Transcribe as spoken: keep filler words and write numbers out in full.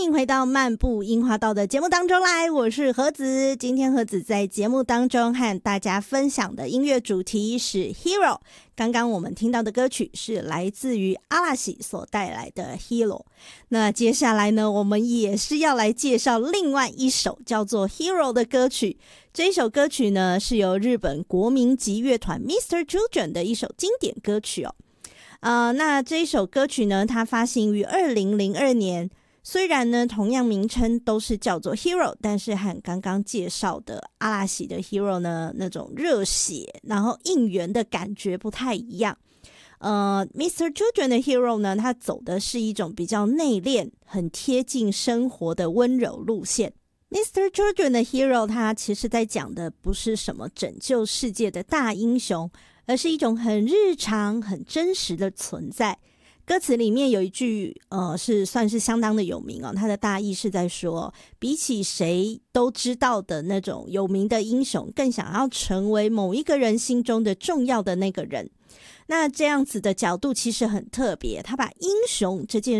迎回到漫步樱花道的节目当中来，我是何子。今天何子在节目当中和大家分享的音乐主题是 Hero。 刚刚我们听到的歌曲是来自于阿拉西所带来的 Hero。 那接下来呢，我们也是要来介绍另外一首叫做 Hero 的歌曲。这一首歌曲呢，是由日本国民级乐团 Mister Children 的一首经典歌曲哦。呃，那这一首歌曲呢，它发行于二零零二年，虽然呢同样名称都是叫做 Hero， 但是和刚刚介绍的阿拉西的 Hero 呢，那种热血然后应援的感觉不太一样。呃 Mister Children 的 Hero 呢，它走的是一种比较内敛很贴近生活的温柔路线。Mister Children 的 Hero 它其实在讲的不是什么拯救世界的大英雄，而是一种很日常很真实的存在。歌词里面有一句呃，是算是相当的有名哦，它的大意是在说，比起谁都知道的那种有名的英雄，更想要成为某一个人心中的重要的那个人。那这样子的角度其实很特别，他把英雄这件